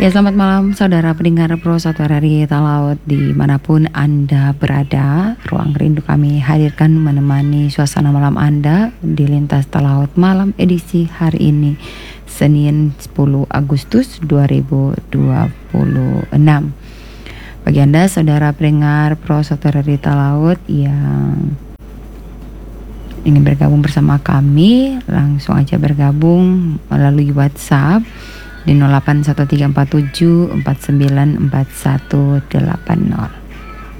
Ya, selamat malam saudara pendengar Pro 1 RRI Talaut dimanapun Anda berada. Ruang rindu kami hadirkan menemani suasana malam Anda di Lintas Talaut malam edisi hari ini, Senin 10 Agustus 2026. Bagi Anda saudara pendengar Pro 1 RRI Talaut yang ingin bergabung bersama kami, langsung aja bergabung melalui WhatsApp di 081347494180.